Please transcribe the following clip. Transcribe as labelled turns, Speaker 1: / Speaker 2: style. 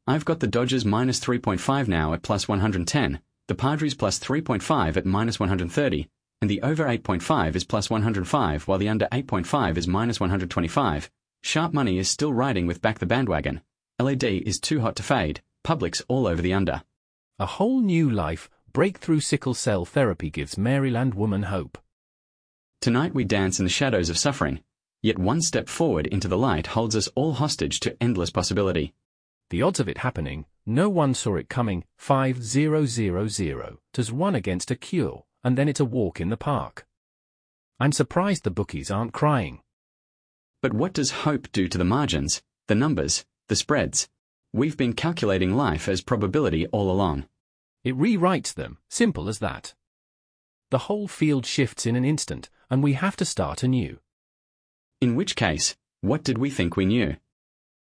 Speaker 1: I've got the Dodgers minus 3.5 now at plus 110, the Padres plus 3.5 at minus 130, and the over 8.5 is plus 105 while the under 8.5 is minus 125. Sharp money is still riding with back the bandwagon. LAD is too hot to fade. Public's all over the under.
Speaker 2: A whole new life, breakthrough sickle cell therapy gives Maryland woman hope.
Speaker 1: Tonight we dance in the shadows of suffering, yet one step forward into the light holds us all hostage to endless possibility.
Speaker 2: The odds of it happening, no one saw it coming, 5-0-0-0, tis 1 against a cure, and then it's a walk in the park. I'm surprised the bookies aren't crying.
Speaker 1: But what does hope do to the margins, the numbers, the spreads? We've been calculating life as probability all along.
Speaker 2: It rewrites them, simple as that. The whole field shifts in an instant, and we have to start anew.
Speaker 1: In which case, what did we think we knew?